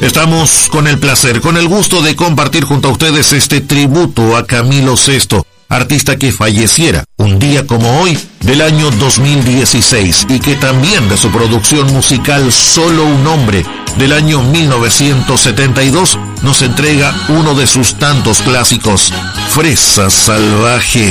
Estamos con el placer, con el gusto de compartir junto a ustedes este tributo a Camilo Sesto, artista que falleciera un día como hoy del año 2016 y que también de su producción musical Solo un hombre del año 1972 nos entrega uno de sus tantos clásicos, Fresa Salvaje.